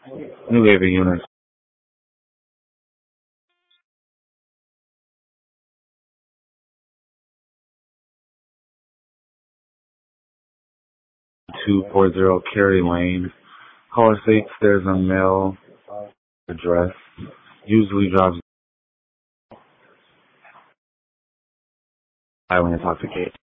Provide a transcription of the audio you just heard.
New Haven unit 240 Cary Lane. Caller states there's a male address. Usually drives highly intoxicated.